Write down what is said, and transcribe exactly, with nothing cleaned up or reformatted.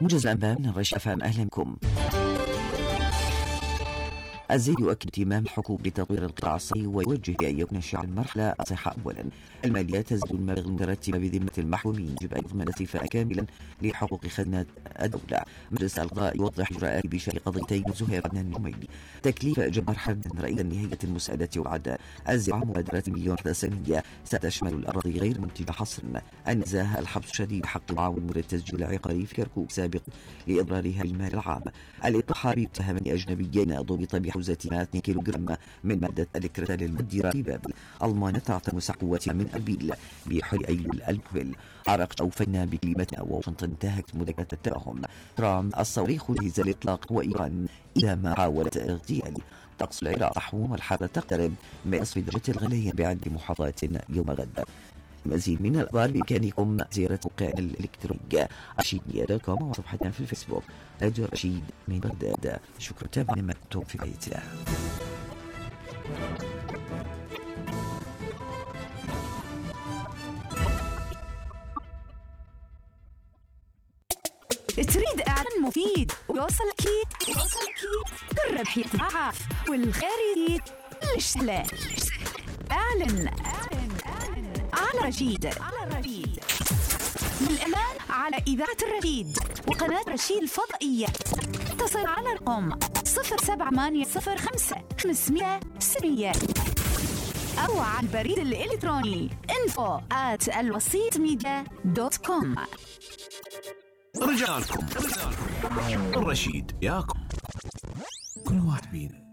موجز الأنباء من الرشا فام. أهلا بكم. الزيد يؤكد اهتمام الحكومة بتطوير القطاع الصحي ويوجه أن يكون الشعب المرحلة الصحة أولا. المالية تزيد المبالغ المترتبة بذمة المحرومين، يجب أن يضمن استيفاء كاملا لحقوق خزنة الدولة. مجلس القضاء يوضح إجراءات بشأن قضيتين زهير عدنان الحميدي. تكليف جبار حمدان رئيسا لهيئة المساعدة والعداء. الزراعة مبادرة مليون وحدة سنوية ستشمل الأراضي غير منتجة حصرا. النزاهة الحبس الشديد حق معاون مدير التسجيل العقاري في كركوك سابق لإضرارها بالمال العام. الإطاحة بمتهمين أجنبيين ضبط بحوزة اثنين كيلوغرام من مادة الكريتال المديرة في بابل. ألمانيا تعتمس قوتها من أربيل بحل أيلول المقبل. عرق أوفينا بكلمتنا وواشنطن انتهت مذاكرة التفاهم. ترامب الصواريخ جاهزة للإطلاق وإيران إذا ما حاولت اغتيال. طقس العراق أحوم والحالة تقترب من نصف درجة الغليان بعدة محافظات يوم غد. مزيد من الأخبار بإمكانكم زيارة موقعنا الإلكتروني رشيد ميديا دوت كوم وصفحتنا في الفيسبوك راديو رشيد من بغداد. شكرا تابعنا ما كنتم في بيتنا. تريد إعلان مفيد ويوصل أكيد ويوصل أكيد بالربح يتضاعف والخير يزيد. ليش سهلة؟ اعلن على رشيد على رشيد بالإعلان على إذاعة الرشيد وقناة رشيد الفضائية. اتصل على رقم صفر سبعة ثمانية صفر خمسة خمسمية سبعمية أو على البريد الإلكتروني info at الوسيط ميديا دوت كوم. رجالكم الرشيد ياكم كل واحد بينا